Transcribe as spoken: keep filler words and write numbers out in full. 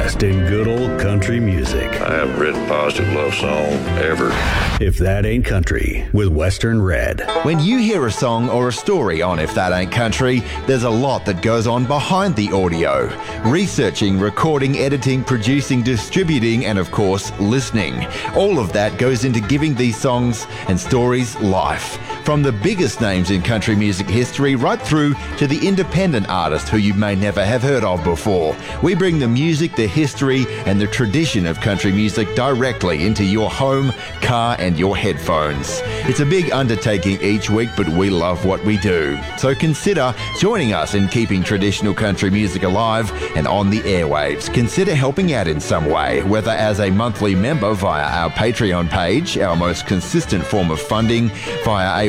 best in good old country music. I haven't written a positive love song ever. If That Ain't Country with Western Red. When you hear a song or a story on If That Ain't Country, there's a lot that goes on behind the audio. Researching, recording, editing, producing, distributing, and of course, listening. All of that goes into giving these songs and stories life. From the biggest names in country music history right through to the independent artist who you may never have heard of before. We bring the music, the history, and the tradition of country music directly into your home, car, and your headphones. It's a big undertaking each week, but we love what we do. So consider joining us in keeping traditional country music alive and on the airwaves. Consider helping out in some way, whether as a monthly member via our Patreon page, our most consistent form of funding, via a